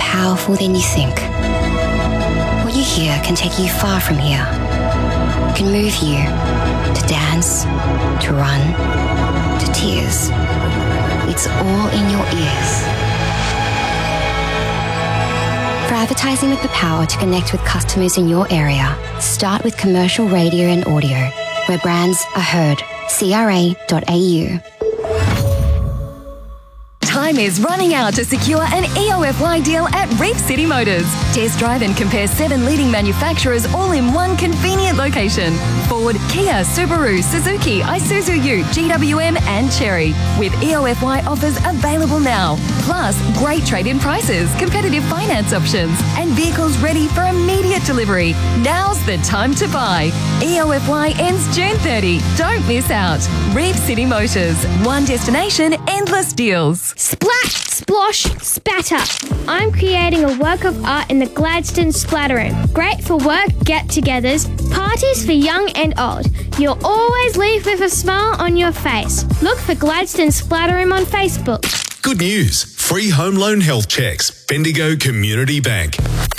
powerful than you think. What you hear can take you far from here. It can move you to dance, to run, to tears. It's all in your ears. For advertising with the power to connect with customers in your area, start with commercial radio and audio, where brands are heard. CRA.au. Time is running out to secure an EOFY deal at Reef City Motors. Test drive and compare 7 leading manufacturers all in one convenient location. Ford, Kia, Subaru, Suzuki, Isuzu U, GWM and Chery. With EOFY offers available now. Plus, great trade-in prices, competitive finance options and vehicles ready for immediate delivery. Now's the time to buy. EOFY ends June 30. Don't miss out. Reef City Motors. One destination, endless deals. Splash, splosh, spatter. I'm creating a work of art in the Gladstone Splatter Room. Great for work, get-togethers, parties for young and old. You'll always leave with a smile on your face. Look for Gladstone Splatter Room on Facebook. Good news. Free home loan health checks. Bendigo Community Bank.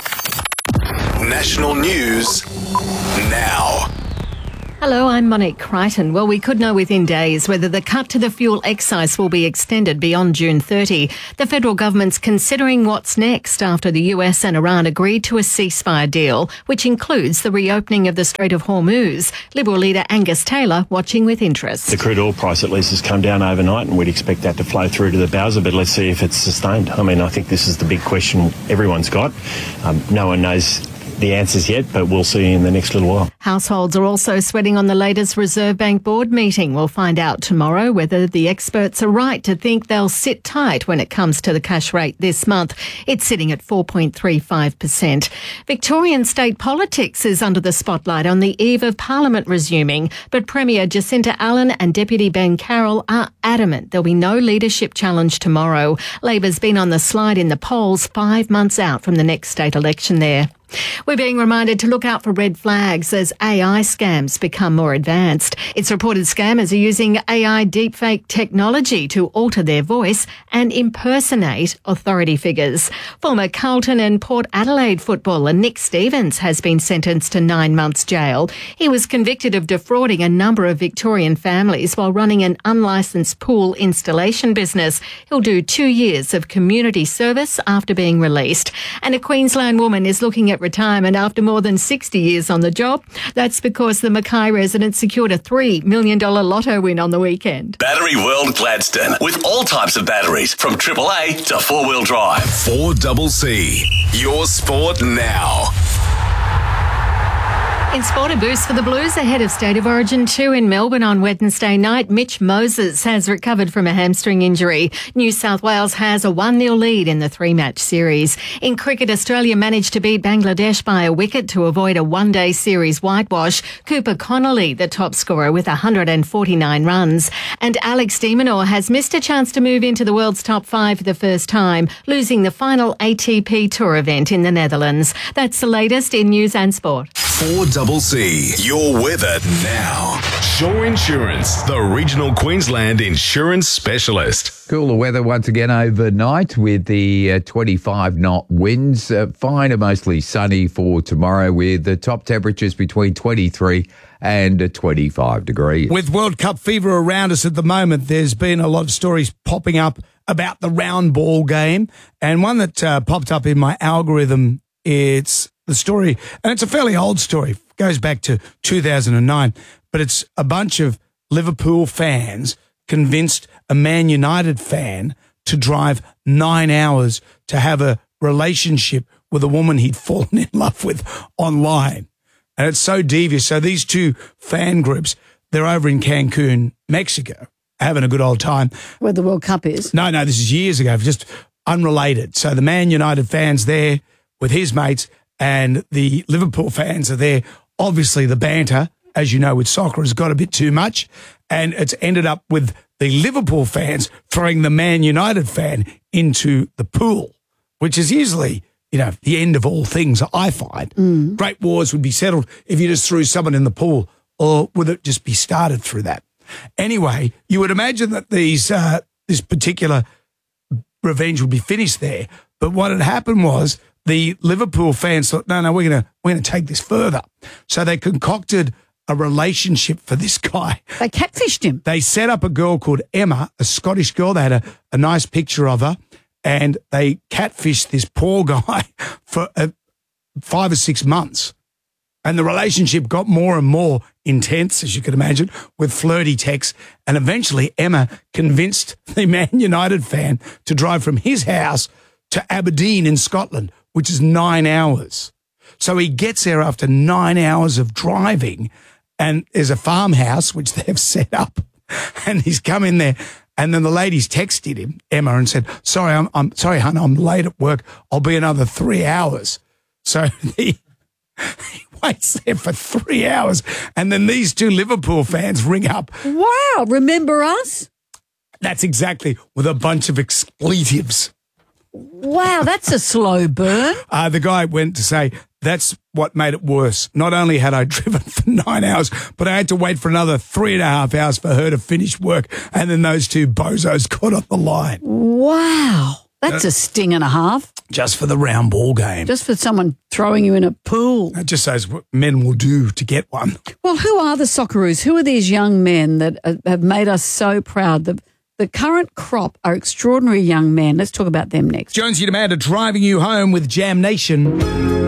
National news now. Hello, I'm Monique Crichton. Well, we could know within days whether the cut to the fuel excise will be extended beyond June 30. The federal government's considering what's next after the US and Iran agreed to a ceasefire deal, which includes the reopening of the Strait of Hormuz. Liberal leader Angus Taylor watching with interest. The crude oil price at least has come down overnight and we'd expect that to flow through to the Bowser, but let's see if it's sustained. I mean, I think this is the big question everyone's got. No one knows the answers yet, but we'll see in the next little while. Households are also sweating on the latest Reserve Bank board meeting. We'll find out tomorrow whether the experts are right to think they'll sit tight when it comes to the cash rate this month. It's sitting at 4.35%. Victorian state politics is under the spotlight on the eve of Parliament resuming, but Premier Jacinta Allen and Deputy Ben Carroll are adamant there'll be no leadership challenge tomorrow. Labor's been on the slide in the polls 5 months out from the next state election there. We're being reminded to look out for red flags as AI scams become more advanced. It's reported scammers are using AI deepfake technology to alter their voice and impersonate authority figures. Former Carlton and Port Adelaide footballer Nick Stevens has been sentenced to 9 months jail. He was convicted of defrauding a number of Victorian families while running an unlicensed pool installation business. He'll do 2 years of community service after being released. And a Queensland woman is looking at retirement after more than 60 years on the job. That's because the Mackay resident secured a $3 million lotto win on the weekend. Battery World Gladstone, with all types of batteries, from AAA to four-wheel drive. 4CC, your sport now. In sport, a boost for the Blues ahead of State of Origin 2 in Melbourne on Wednesday night. Mitch Moses has recovered from a hamstring injury. New South Wales has a 1-0 lead in the 3-match series. In cricket, Australia managed to beat Bangladesh by a wicket to avoid a one-day series whitewash. Cooper Connolly, the top scorer, with 149 runs. And Alex de Minaur has missed a chance to move into the world's top 5 for the first time, losing the final ATP Tour event in the Netherlands. That's the latest in news and sport. 4CC, your weather now. Shore Insurance, the regional Queensland insurance specialist. Cooler weather once again overnight with the 25-knot winds. Fine and mostly sunny for tomorrow with the top temperatures between 23 and 25 degrees. With World Cup fever around us at the moment, there's been a lot of stories popping up about the round ball game. And one that popped up in my algorithm, it's the story, and it's a fairly old story, it goes back to 2009, but it's a bunch of Liverpool fans convinced a Man United fan to drive 9 hours to have a relationship with a woman he'd fallen in love with online. And it's so devious. So these two fan groups, they're over in Cancun, Mexico, having a good old time. Where the World Cup is? No, this is years ago, just unrelated. So the Man United fan's there with his mates, and the Liverpool fans are there. Obviously, the banter, as you know, with soccer has got a bit too much, and it's ended up with the Liverpool fans throwing the Man United fan into the pool, which is usually, the end of all things, I find. Great wars would be settled if you just threw someone in the pool, or would it just be started through that? Anyway, you would imagine that this particular revenge would be finished there. But what had happened was the Liverpool fans thought, no, we're gonna take this further. So they concocted a relationship for this guy. They catfished him. They set up a girl called Emma, a Scottish girl. They had a nice picture of her, and they catfished this poor guy for 5 or 6 months. And the relationship got more and more intense, as you can imagine, with flirty texts. And eventually Emma convinced the Man United fan to drive from his house to Aberdeen in Scotland, which is 9 hours. So he gets there after 9 hours of driving, and there's a farmhouse which they've set up, and he's come in there. And then the ladies texted him, Emma, and said, sorry, I'm sorry, hon, I'm late at work. I'll be another 3 hours. So he waits there for 3 hours, and then these two Liverpool fans ring up. Wow, remember us? That's exactly, with a bunch of expletives. Wow, that's a slow burn. The guy went to say, that's what made it worse. Not only had I driven for 9 hours, but I had to wait for another 3.5 hours for her to finish work, and then those two bozos got on the line. Wow, that's a sting and a half. Just for the round ball game. Just for someone throwing you in a pool. That just says what men will do to get one. Well, who are the Socceroos? Who are these young men that have made us so proud? The current crop are extraordinary young men. Let's talk about them next. Jonesy and Amanda driving you home with Jam Nation.